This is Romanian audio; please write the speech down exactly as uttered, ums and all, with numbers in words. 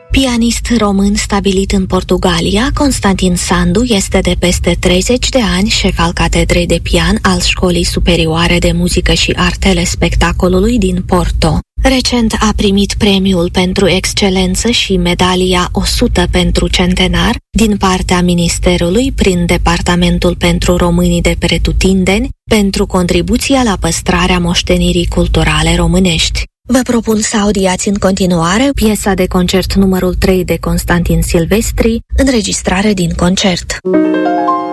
Pianist român stabilit în Portugalia, Constantin Sandu este de peste treizeci de ani șef al catedrei de pian al Școlii Superioare de Muzică și Artele Spectacolului din Porto. Recent a primit premiul pentru excelență și medalia o sută pentru centenar din partea Ministerului prin Departamentul pentru Românii de Pretutindeni pentru contribuția la păstrarea moștenirii culturale românești. Vă propun să audiați în continuare piesa de concert numărul trei de Constantin Silvestri, înregistrare din concert.